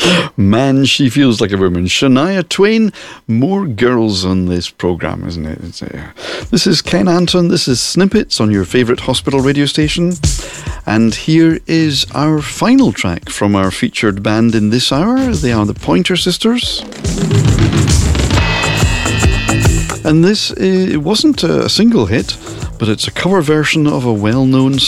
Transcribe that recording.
Man, she feels like a woman. Shania Twain. More girls on this programme, isn't it? This is Ken Anton. This is Snippets on your favourite hospital radio station. And here is our final track from our featured band in this hour. They are the Pointer Sisters. And this, it wasn't a single hit, but it's a cover version of a well-known